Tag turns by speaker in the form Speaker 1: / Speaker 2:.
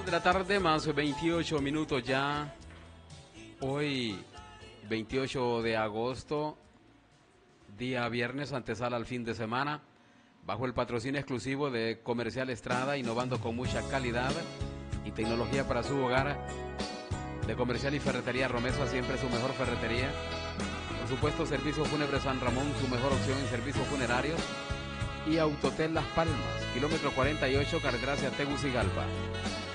Speaker 1: de la tarde, más 28 minutos ya. Hoy, 28 de agosto, día viernes, antesala al fin de semana. Bajo el patrocinio exclusivo de Comercial Estrada, innovando con mucha calidad y tecnología para su hogar. De Comercial y Ferretería Romesa, siempre su mejor ferretería. Por supuesto, Servicio Fúnebre San Ramón, su mejor opción en servicios funerarios. Y Autotel Las Palmas, kilómetro 48, carretera hacia Tegucigalpa.